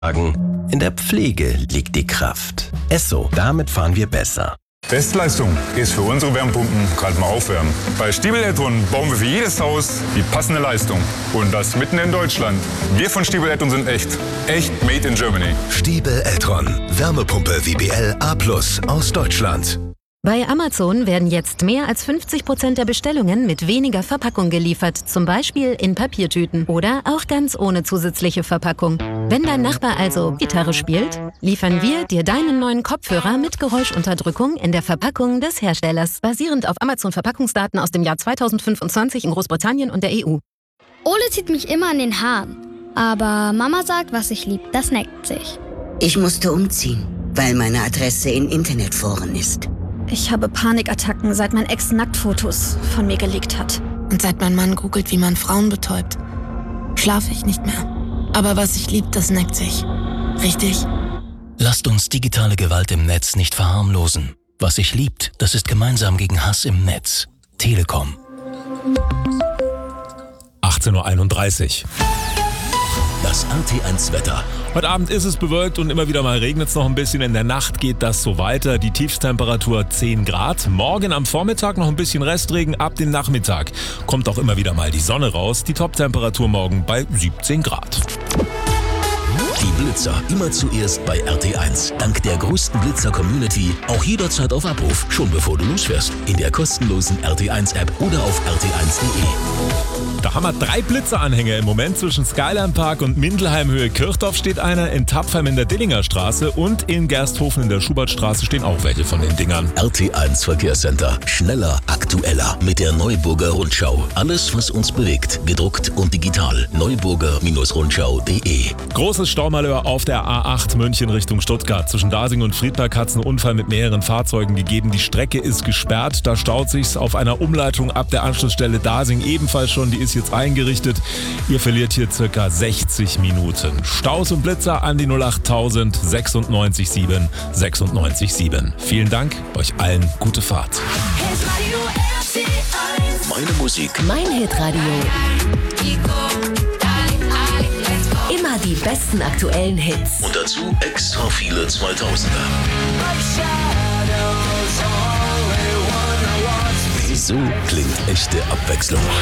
In der Pflege liegt die Kraft. Esso, damit fahren wir besser. Bestleistung ist für unsere Wärmepumpen gerade mal aufwärmen. Bei Stiebel Eltron bauen wir für jedes Haus die passende Leistung. Und das mitten in Deutschland. Wir von Stiebel Eltron sind echt. Echt made in Germany. Stiebel Eltron. Wärmepumpe WBL A+ aus Deutschland. Bei Amazon werden jetzt mehr als 50% der Bestellungen mit weniger Verpackung geliefert, zum Beispiel in Papiertüten oder auch ganz ohne zusätzliche Verpackung. Wenn dein Nachbar also Gitarre spielt, liefern wir dir deinen neuen Kopfhörer mit Geräuschunterdrückung in der Verpackung des Herstellers, basierend auf Amazon-Verpackungsdaten aus dem Jahr 2025 in Großbritannien und der EU. Ole zieht mich immer an den Haaren, aber Mama sagt, was ich lieb, das neckt sich. Ich musste umziehen, weil meine Adresse in Internetforen ist. Ich habe Panikattacken, seit mein Ex Nacktfotos von mir geleakt hat. Und seit mein Mann googelt, wie man Frauen betäubt, schlafe ich nicht mehr. Aber was ich lieb, das neckt sich. Richtig? Lasst uns digitale Gewalt im Netz nicht verharmlosen. Was sich liebt, das ist gemeinsam gegen Hass im Netz. Telekom. 18:31 Uhr. Das RT1-Wetter. Heute Abend ist es bewölkt und immer wieder mal regnet es noch ein bisschen. In der Nacht geht das so weiter. Die Tiefstemperatur 10 Grad. Morgen am Vormittag noch ein bisschen Restregen. Ab dem Nachmittag kommt auch immer wieder mal die Sonne raus. Die Toptemperatur morgen bei 17 Grad. Die Blitzer immer zuerst bei RT1. Dank der größten Blitzer-Community auch jederzeit auf Abruf, schon bevor du losfährst. In der kostenlosen RT1-App oder auf rt1.de. Da haben wir 3 Blitzeranhänger im Moment. Zwischen Skyline Park und Mindelheim-Höhe Kirchdorf steht einer, in Tapfheim in der Dillinger Straße und in Gersthofen in der Schubertstraße stehen auch welche von den Dingern. RT1 Verkehrscenter. Schneller, aktueller mit der Neuburger Rundschau. Alles, was uns bewegt, gedruckt und digital. neuburger-rundschau.de. Großes Staumalheur auf der A8 München Richtung Stuttgart. Zwischen Dasing und Friedberg hat es einen Unfall mit mehreren Fahrzeugen gegeben. Die Strecke ist gesperrt. Da staut sich's auf einer Umleitung ab der Anschlussstelle Dasing ebenfalls schon. Die ist jetzt eingerichtet. Ihr verliert hier circa 60 Minuten. Staus und Blitzer an die 08000 967 967. Vielen Dank, euch allen gute Fahrt. Meine Musik. Mein Hitradio. Immer die besten aktuellen Hits. Und dazu extra viele 2000er. So klingt echte Abwechslung.